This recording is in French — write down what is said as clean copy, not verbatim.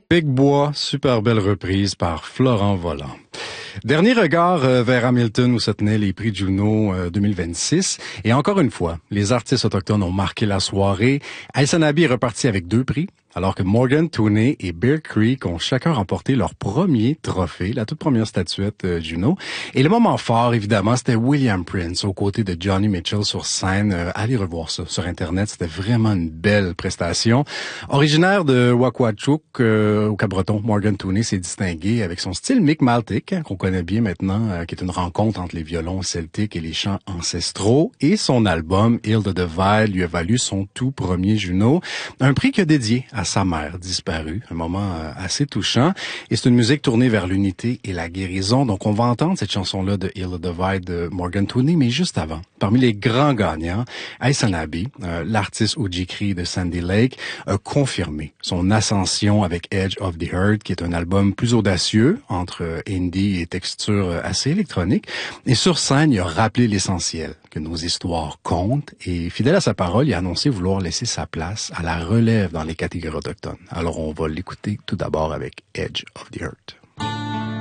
Big Bois, super belle reprise par Florent Volant. Dernier regard vers Hamilton où se tenaient les prix Juno 2026. Et encore une fois, les artistes autochtones ont marqué la soirée. Aïssa Nabi est reparti avec 2 prix, alors que Morgan Tooney et Bear Creek ont chacun remporté leur premier trophée, la toute première statuette Juno. Et le moment fort, évidemment, c'était William Prince aux côtés de Johnny Mitchell sur scène. Allez revoir ça sur Internet, c'était vraiment une belle prestation. Originaire de Waqwatchouk, au Cap-Breton, Morgan Tooney s'est distingué avec son style Mi'kmaq, qu'on connaît bien maintenant, qui est une rencontre entre les violons celtiques et les chants ancestraux. Et son album, Heal the Divide, lui a valu son tout premier Juno. Un prix qu'il a dédié à sa mère disparue. Un moment assez touchant. Et c'est une musique tournée vers l'unité et la guérison. Donc, on va entendre cette chanson-là de Heal the Divide de Morgan Tooney, mais juste avant, parmi les grands gagnants, Aïssa Nabi, l'artiste Ojikri de Sandy Lake, a confirmé son ascension avec Edge of the Earth, qui est un album plus audacieux, entre indie et texture assez électronique. Et sur scène, il a rappelé l'essentiel, que nos histoires comptent. Et fidèle à sa parole, il a annoncé vouloir laisser sa place à la relève dans les catégories autochtones. Alors, on va l'écouter tout d'abord avec Edge of the Earth.